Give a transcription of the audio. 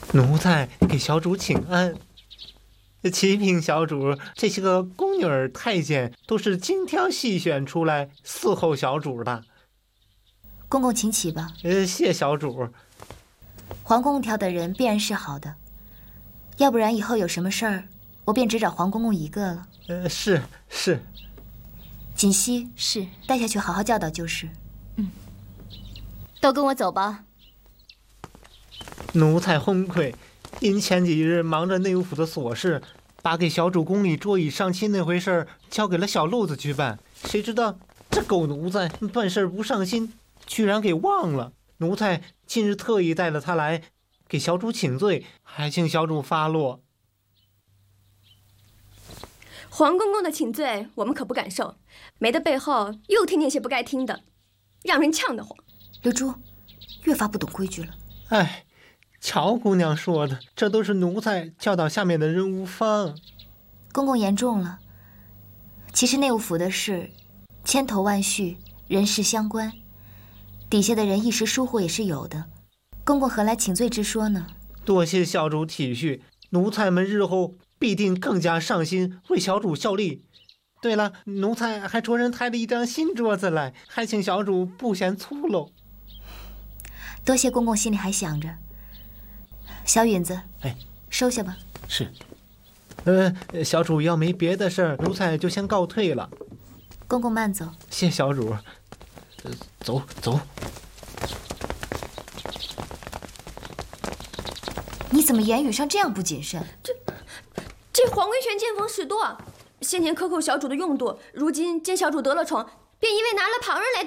奴才给小主请安。启禀小主，这些个宫女儿太监都是精挑细选出来伺候小主的。 公公请起吧。 谢小主。 黄公公挑的人必然是好的，要不然以后有什么事儿，我便只找黄公公一个了。 是。 锦溪是， 带下去好好教导就是。 都跟我走吧。 奴才昏聩，因前几日忙着内务府的琐事，把给小主宫里桌椅上亲那回事交给了小路子去办，谁知道这狗奴才办事不上心，居然给忘了。奴才今日特意带了他来，给小主请罪，还请小主发落。 黄公公的请罪我们可不敢受，没的背后又听见些不该听的，让人呛得慌。 刘珠，越发不懂规矩了。 哎，乔姑娘说的，这都是奴才教导下面的人无方。 公公言重了。其实内务府的事，千头万绪，人事相关，底下的人一时疏忽也是有的。公公何来请罪之说呢？ 多谢小主体恤，奴才们日后必定更加上心为小主效力。对了，奴才还着人抬了一张新桌子来，还请小主不嫌粗陋。 多谢公公心里还想着。小允子，收下吧。 是。小主要没别的事儿，奴才就先告退了。 公公慢走。 谢小主。走。 你怎么言语上这样不谨慎？ 这黄规全见风使舵，先前克扣小主的用度，如今见小主得了宠，便一味拿了旁人来